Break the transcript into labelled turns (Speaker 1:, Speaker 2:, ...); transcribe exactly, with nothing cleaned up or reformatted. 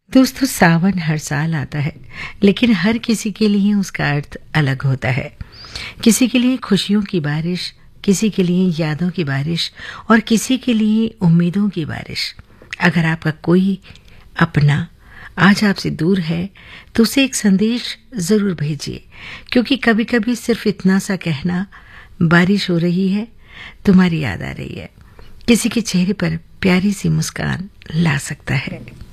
Speaker 1: दोस्तों, सावन हर साल आता है, लेकिन हर किसी के लिए उसका अर्थ अलग होता है। किसी के लिए खुशियों की बारिश, किसी के लिए यादों की बारिश और किसी के लिए उम्मीदों की बारिश। अगर आपका कोई अपना आज आपसे दूर है तो उसे एक संदेश जरूर भेजिए, क्योंकि कभी-कभी सिर्फ इतना सा कहना, बारिश हो रही है, तुम्हारी याद आ रही है, किसी के चेहरे पर प्यारी सी मुस्कान ला सकता है।